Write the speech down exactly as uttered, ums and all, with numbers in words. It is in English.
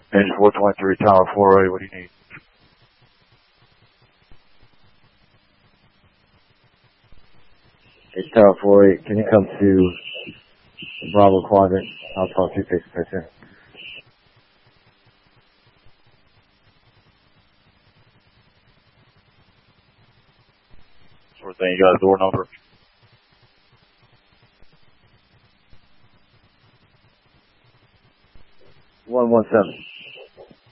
Engine four twenty-three, Tower four A, what do you need? Hey, Tower four A, can you come to Bravo Quadrant? I'll talk to you face to face here. Sort of thing, you got a door number? one one seven.